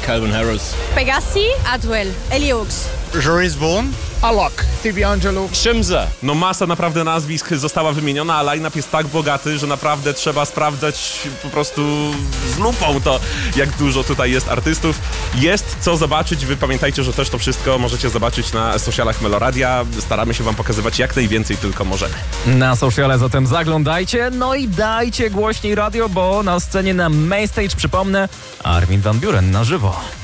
Calvin Harris. Pegassi, Adwell, Eliox. Joris Vaughan. Alok, Stevie Angelo. Szymze. No masa naprawdę nazwisk została wymieniona, a line-up jest tak bogaty, że naprawdę trzeba sprawdzać po prostu z lupą to, jak dużo tutaj jest artystów. Jest co zobaczyć, wy pamiętajcie, że też to wszystko możecie zobaczyć na socialach Meloradia. Staramy się wam pokazywać jak najwięcej tylko możemy. Na sociale zatem zaglądajcie, no i dajcie głośniej radio, bo na scenie na Mainstage, przypomnę, Armin van Buuren na żywo.